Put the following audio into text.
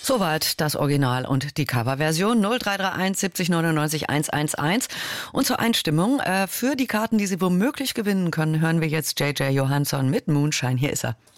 Soweit das Original und die Coverversion 0331 70 99 111. Und zur Einstimmung für die Karten, die Sie womöglich gewinnen können, hören wir jetzt JJ Johansson mit Moonshine. Hier ist er.